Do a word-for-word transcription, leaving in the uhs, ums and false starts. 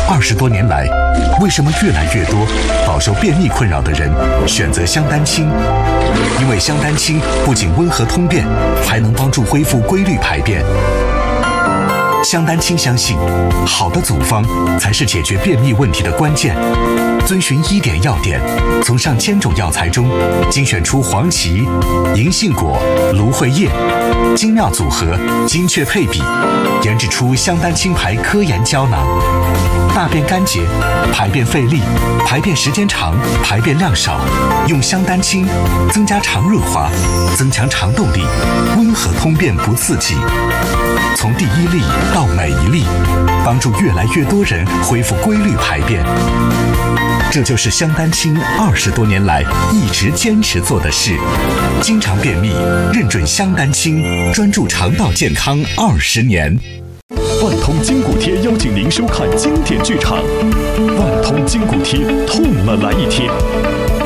二十多年来，为什么越来越多饱受便秘困扰的人选择香丹清？因为香丹清不仅温和通便，还能帮助恢复规律排便。香丹清相信，好的组方才是解决便秘问题的关键。遵循医典要点，从上千种药材中精选出黄芪、银杏果、芦荟叶，精妙组合，精确配比，研制出香丹清牌科研胶囊。大便干结、排便费力、排便时间长、排便量少，用香丹清增加肠润滑，增强肠动力，温和通便不刺激。从第一粒到每一粒，帮助越来越多人恢复规律排便。这就是香丹清二十多年来一直坚持做的事。经常便秘，认准香丹清，专注肠道健康二十年。 万通筋骨贴邀请您收看经典剧场，万通筋骨贴，痛了来一贴。